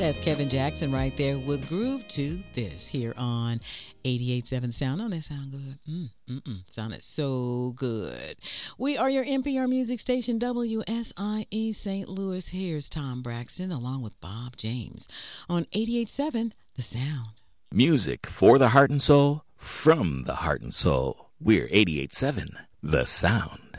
That's Kevin Jackson right there with Groove to This here on 88.7 Sound. Don't that sound good? Sounded so good. We are your NPR music station, WSIE St. Louis. Here's Tom Braxton along with Bob James on 88.7 The Sound. Music for the heart and soul, from the heart and soul. We're 88.7 The Sound.